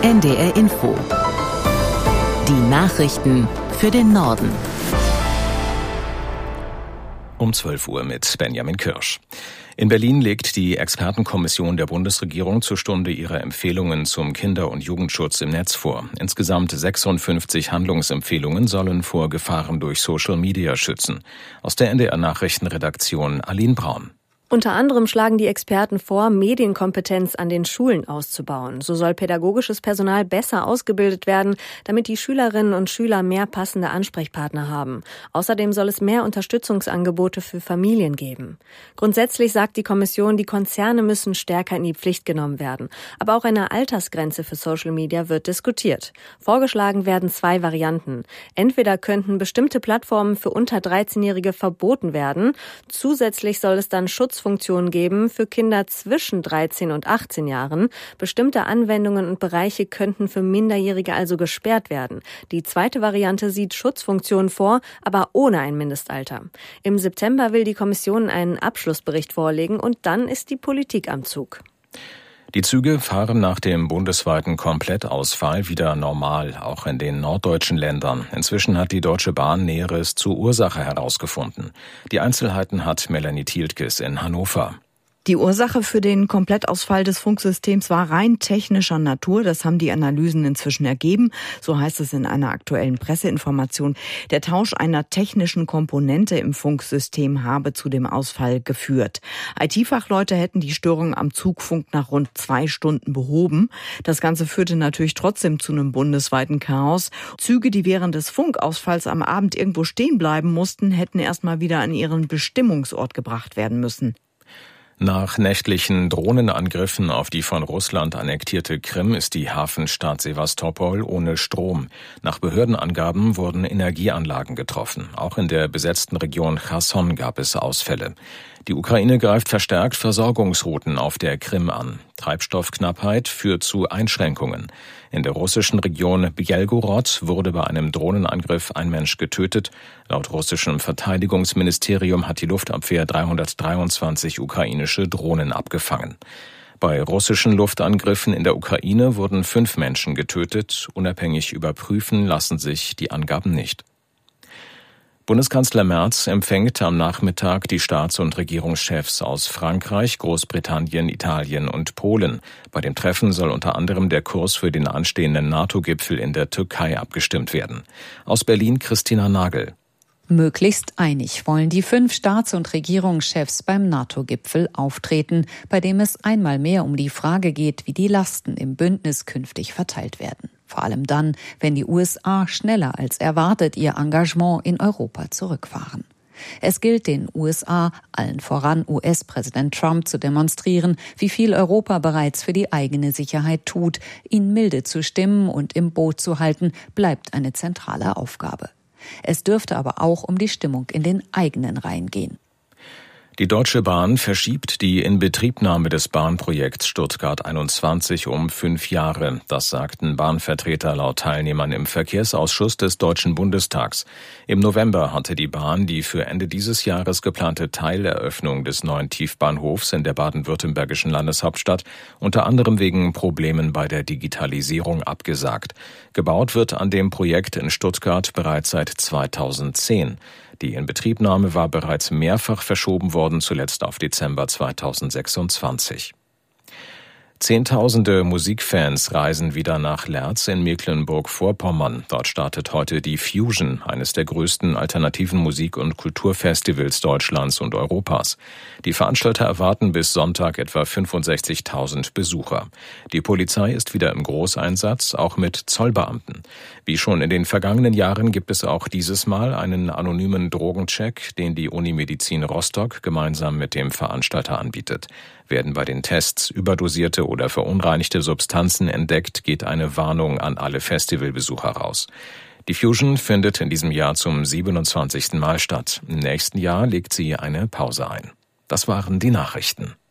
NDR Info. Die Nachrichten für den Norden. Um 12 Uhr mit Benjamin Kirsch. In Berlin legt die Expertenkommission der Bundesregierung zur Stunde ihre Empfehlungen zum Kinder- und Jugendschutz im Netz vor. Insgesamt 56 Handlungsempfehlungen sollen vor Gefahren durch Social Media schützen. Aus der NDR Nachrichtenredaktion Aline Braun. Unter anderem schlagen die Experten vor, Medienkompetenz an den Schulen auszubauen. So soll pädagogisches Personal besser ausgebildet werden, damit die Schülerinnen und Schüler mehr passende Ansprechpartner haben. Außerdem soll es mehr Unterstützungsangebote für Familien geben. Grundsätzlich sagt die Kommission, die Konzerne müssen stärker in die Pflicht genommen werden. Aber auch eine Altersgrenze für Social Media wird diskutiert. Vorgeschlagen werden 2 Varianten. Entweder könnten bestimmte Plattformen für unter 13-Jährige verboten werden. Zusätzlich soll es dann Schutzfunktionen geben für Kinder zwischen 13 und 18 Jahren. Bestimmte Anwendungen und Bereiche könnten für Minderjährige also gesperrt werden. Die zweite Variante sieht Schutzfunktionen vor, aber ohne ein Mindestalter. Im September will die Kommission einen Abschlussbericht vorlegen und dann ist die Politik am Zug. Die Züge fahren nach dem bundesweiten Komplettausfall wieder normal, auch in den norddeutschen Ländern. Inzwischen hat die Deutsche Bahn Näheres zur Ursache herausgefunden. Die Einzelheiten hat Melanie Thielkes in Hannover. Die Ursache für den Komplettausfall des Funksystems war rein technischer Natur. Das haben die Analysen inzwischen ergeben. So heißt es in einer aktuellen Presseinformation. Der Tausch einer technischen Komponente im Funksystem habe zu dem Ausfall geführt. IT-Fachleute hätten die Störung am Zugfunk nach rund 2 Stunden behoben. Das Ganze führte natürlich trotzdem zu einem bundesweiten Chaos. Züge, die während des Funkausfalls am Abend irgendwo stehen bleiben mussten, hätten erstmal wieder an ihren Bestimmungsort gebracht werden müssen. Nach nächtlichen Drohnenangriffen auf die von Russland annektierte Krim ist die Hafenstadt Sewastopol ohne Strom. Nach Behördenangaben wurden Energieanlagen getroffen. Auch in der besetzten Region Cherson gab es Ausfälle. Die Ukraine greift verstärkt Versorgungsrouten auf der Krim an. Treibstoffknappheit führt zu Einschränkungen. In der russischen Region Bjelgorod wurde bei einem Drohnenangriff ein Mensch getötet. Laut russischem Verteidigungsministerium hat die Luftabwehr 323 ukrainische Drohnen abgefangen. Bei russischen Luftangriffen in der Ukraine wurden 5 Menschen getötet. Unabhängig überprüfen lassen sich die Angaben nicht. Bundeskanzler Merz empfängt am Nachmittag die Staats- und Regierungschefs aus Frankreich, Großbritannien, Italien und Polen. Bei dem Treffen soll unter anderem der Kurs für den anstehenden NATO-Gipfel in der Türkei abgestimmt werden. Aus Berlin Christina Nagel. Möglichst einig wollen die 5 Staats- und Regierungschefs beim NATO-Gipfel auftreten, bei dem es einmal mehr um die Frage geht, wie die Lasten im Bündnis künftig verteilt werden. Vor allem dann, wenn die USA schneller als erwartet ihr Engagement in Europa zurückfahren. Es gilt den USA, allen voran US-Präsident Trump, zu demonstrieren, wie viel Europa bereits für die eigene Sicherheit tut. Ihn milde zu stimmen und im Boot zu halten, bleibt eine zentrale Aufgabe. Es dürfte aber auch um die Stimmung in den eigenen Reihen gehen. Die Deutsche Bahn verschiebt die Inbetriebnahme des Bahnprojekts Stuttgart 21 um 5 Jahre. Das sagten Bahnvertreter laut Teilnehmern im Verkehrsausschuss des Deutschen Bundestags. Im November hatte die Bahn die für Ende dieses Jahres geplante Teileröffnung des neuen Tiefbahnhofs in der baden-württembergischen Landeshauptstadt unter anderem wegen Problemen bei der Digitalisierung abgesagt. Gebaut wird an dem Projekt in Stuttgart bereits seit 2010. Die Inbetriebnahme war bereits mehrfach verschoben worden, zuletzt auf Dezember 2026. Zehntausende Musikfans reisen wieder nach Lerz in Mecklenburg-Vorpommern. Dort startet heute die Fusion, eines der größten alternativen Musik- und Kulturfestivals Deutschlands und Europas. Die Veranstalter erwarten bis Sonntag etwa 65.000 Besucher. Die Polizei ist wieder im Großeinsatz, auch mit Zollbeamten. Wie schon in den vergangenen Jahren gibt es auch dieses Mal einen anonymen Drogencheck, den die Unimedizin Rostock gemeinsam mit dem Veranstalter anbietet. Werden bei den Tests überdosierte oder verunreinigte Substanzen entdeckt, geht eine Warnung an alle Festivalbesucher raus. Die Fusion findet in diesem Jahr zum 27. Mal statt. Im nächsten Jahr legt sie eine Pause ein. Das waren die Nachrichten.